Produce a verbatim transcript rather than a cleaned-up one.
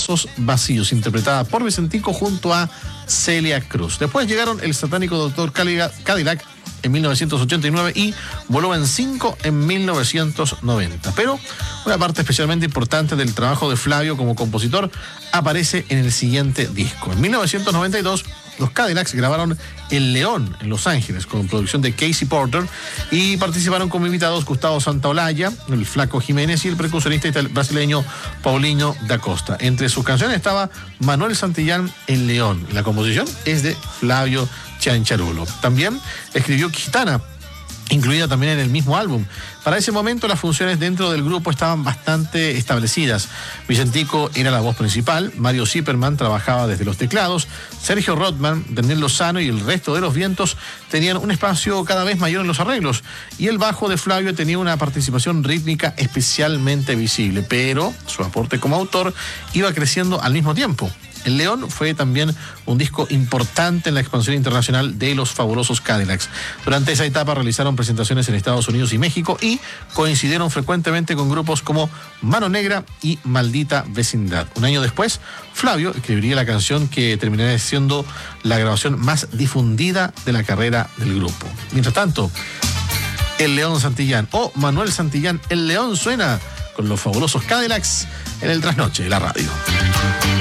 Brazos Vacíos, interpretada por Vicentico junto a Celia Cruz. Después llegaron el satánico doctor Cadillac en mil novecientos ochenta y nueve y Volumen cinco en mil novecientos noventa. Pero una parte especialmente importante del trabajo de Flavio como compositor aparece en el siguiente disco. En mil novecientos noventa y dos, los Cadillacs grabaron El León en Los Ángeles con producción de Casey Porter y participaron como invitados Gustavo Santaolalla, el Flaco Jiménez y el percusionista brasileño Paulinho da Costa. Entre sus canciones estaba Manuel Santillán, El León. La composición es de Flavio Cianciarulo. También escribió Gitana, incluida también en el mismo álbum. Para ese momento las funciones dentro del grupo estaban bastante establecidas. Vicentico era la voz principal, Mario Zipperman trabajaba desde los teclados, Sergio Rothman, Daniel Lozano y el resto de los vientos tenían un espacio cada vez mayor en los arreglos y el bajo de Flavio tenía una participación rítmica especialmente visible, pero su aporte como autor iba creciendo al mismo tiempo. El León fue también un disco importante en la expansión internacional de los fabulosos Cadillacs. Durante esa etapa realizaron presentaciones en Estados Unidos y México y coincidieron frecuentemente con grupos como Mano Negra y Maldita Vecindad. Un año después, Flavio escribiría la canción que terminaría siendo la grabación más difundida de la carrera del grupo. Mientras tanto, El León Santillán o Manuel Santillán, El León suena con los fabulosos Cadillacs en el trasnoche de la radio.